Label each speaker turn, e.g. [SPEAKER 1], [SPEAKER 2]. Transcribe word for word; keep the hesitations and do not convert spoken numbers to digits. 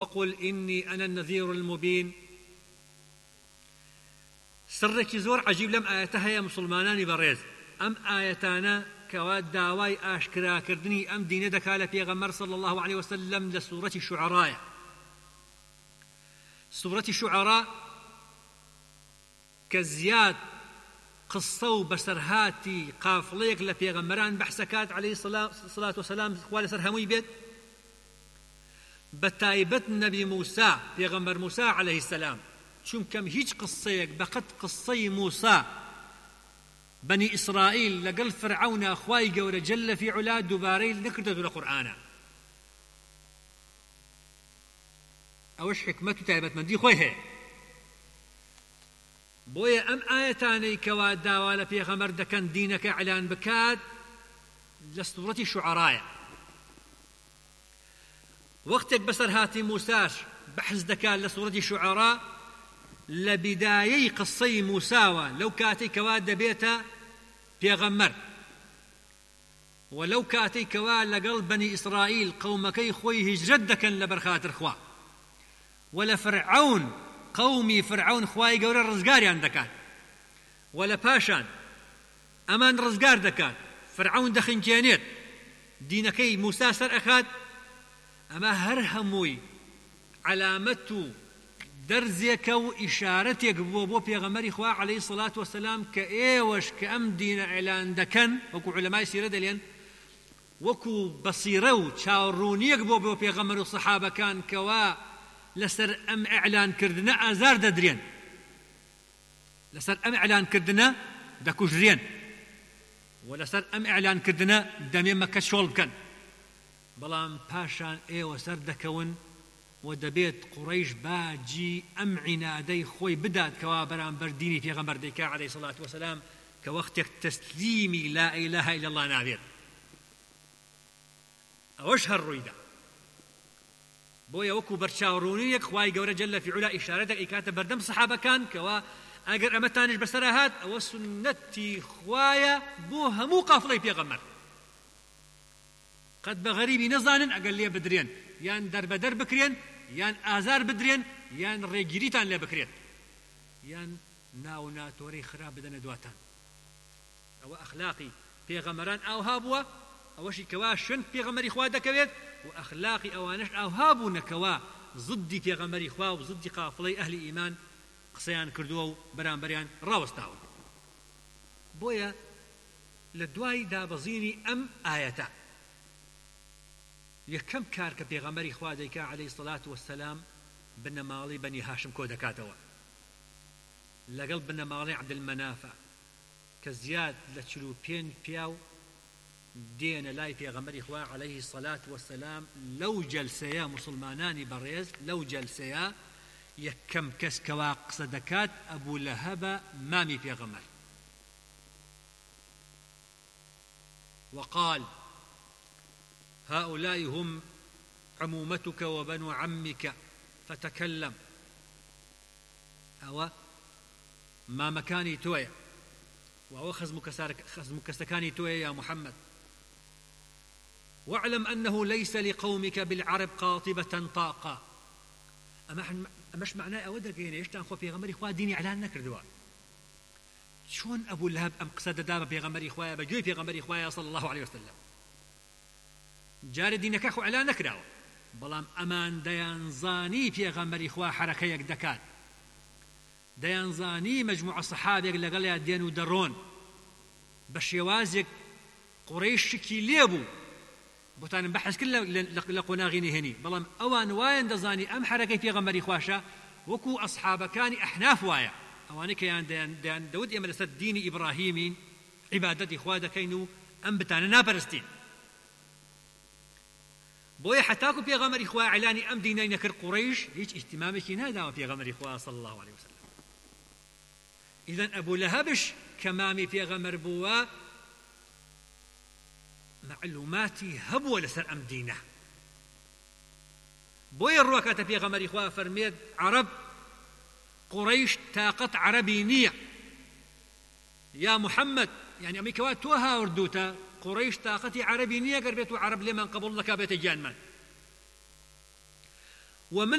[SPEAKER 1] وقل إني أنا النذير المبين. سرك زور عجيب لم آياتها يا مسلمانان بريز أم آياتانا كواد داواي آشكرا كردني أم دين دكالة بيغمر صلى الله عليه وسلم لسورة الشعراء. سورة الشعراء كزياد قصة بسرهاتي قافليك لبيغمران بحسكات عليه الصلاة والسلام خوال سرهموي بيت بتايبت نبي موسى بيغمر موسى عليه السلام شون كم هيج قصيك بقد قصي موسى بني إسرائيل لقل فرعون أخواي قول جل في علا دباريل نكرده القرآن أوش حكمته تايبت من دي خويه بويا أم آيتاني كواد داوالا في غمر دكان دينك إعلان بكاد لسورة الشعراء وقتك بسر هاتي موساش بحث دكان لسورة الشعراء لبداية قصي موساوى لو كاتي كواد بيتا في غمر ولو كاتي كواد لقلب بني إسرائيل قومكي خوي هجرد دكان لبرخات رخوا ولا فرعون قومي فرعون خواي قول الرزقار عندكان ولا باشان أمان رزقار دكان فرعون دخن جانيت دينكي موسى سر أخاد أما هرهموي علامته درزيك وإشارتك بوبو بيغمري خوا عليه الصلاة والسلام كأيوش كأم دين إعلان دكان وكو علماء سيرة دلين وكو بصيرو تشاورونيك بوبو بيغمري الصحابة كان كوا لسر أم إعلان كردنا آزار ددرين لسر أم إعلان كردنا دكوجرين ولسر أم إعلان كردنا دمي مكة شول بكن بلام باشان إيه وسر دكون ودبيت قريش باجي أم عنادي خوي بدات كوابران برديني في غمر ديكا عليه الصلاة والسلام كوقتك تسليمي لا إله إلا الله نابير أوش هالرويدة بويا وكو برشاورونيك خواي قورة جل في علا إشارتك إكاتب بردم صحابة كان كوا أقر أمتانش بسرهات أو سنتي خوايا بوها مو قافلي بيغمر قد بغريبي نظانا أقل لي بدرين يان درب در بكرين يان آزار بدرين يان ريجريتان لي بكرين يان ناو ناتوري خراب بدن دواتان أو أخلاقي بيغمران أو هابوا أوشي كوا شن بيغمري خوا دكويت وأخلاقي أوانش أو هابو نكوا ضدي بيغمري خوا وضدي قافلي أهل إيمان قصيان كردو بران بريان راوستاون بويا لدواي دابزيني أم آياتا يكم كارك بيغمري خوا ديكا عليه الصلاة والسلام بن مالي بني هاشم كودكاتوا لقلب بن مالي عبد المنافع كزياد لتشلو بين بياو دين لاي في غمر إخوة عليه الصلاة والسلام لو جلسيا مسلمانان بريز لو جلسيا يكم كس كواق صدكات أبو لهب مامي في غمر وقال هؤلاء هم عمومتك وبنو عمك فتكلم أو ما مكاني تويا وهو خزمك سكاني تويا يا محمد واعلم أنه ليس لقومك بالعرب قاطبة طاقة أما مش معناه أودك يعني يشتان خو في غمر إخوة ديني إعلان نكردوا شون أبو لهب أم قصد دابا في غمر إخوة بجوي في غمر إخوة صلى الله عليه وسلم جار دينك أخو إعلان نكردوا بلام أمان ديانزاني في غمر إخوة حركيك دكات ديانزاني مجموعة صحابك لقليا دين ودرون بشيوازك قريش شكي ليبو بوتان بحث كله لقونا غيني هني بلام أوان واين دزاني أم حركي في غمر إخواشا وكو أصحاب كان أحناف وايا أواني كيان ديان, ديان داود إمرسة ديني إبراهيمين عبادة إخوة كينو أم بتانا نابرستين بويا حتاكو في غمر إخوة إعلاني أم ديني نكر قريش هيك اهتمامك هذا في غمر إخوة صلى الله عليه وسلم إذن أبو لهبش كمامي في غمر بوا معلوماتي هبوة لسر أم دينه بويا الروكات في غمر إخوة فرميد عرب قريش طاقة عربينية يا محمد يعني أمي كوات توها وردوتا قريش طاقة عربينية قربيتو عرب لمن قبل لك بيت جانمان ومن